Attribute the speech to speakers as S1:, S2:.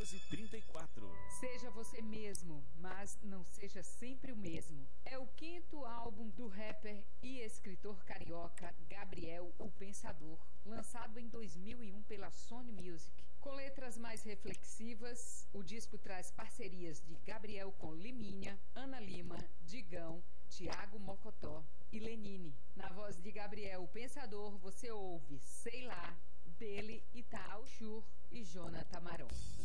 S1: 14h34.
S2: Seja você mesmo, mas não seja sempre o mesmo. É o quinto álbum do rapper e escritor carioca Gabriel o Pensador, lançado em 2001 pela Sony Music. Com letras mais reflexivas, o disco traz parcerias de Gabriel com Liminha, Ana Lima, Digão, Thiago Mocotó e Lenine. Na voz de Gabriel o Pensador, você ouve Sei Lá, dele, Itaú Shur e Jonathan Marón.